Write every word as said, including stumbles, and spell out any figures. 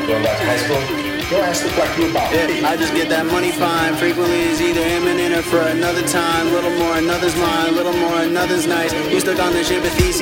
Going back to high school? Your ass look like you about Yeah, I just get that money fine. Frequently is either imminent or for another time. Little more, another's mine. Little more, another's nice. You stuck on this shit, but thesis.